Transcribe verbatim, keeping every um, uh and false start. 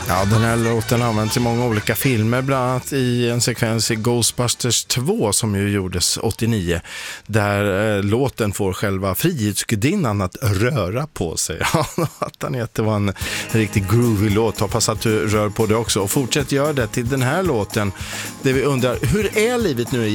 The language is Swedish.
Ja, den här låten används i många olika filmer, bland annat i en sekvens i Ghostbusters två som ju gjordes åttionio, där eh, låten får själva Frihetsgudinnan att röra på sig. Ja, att han heter var en riktigt groovy låt. Hoppas att du rör på det också och fortsätt göra det till den här låten, där vi undrar, hur är livet nu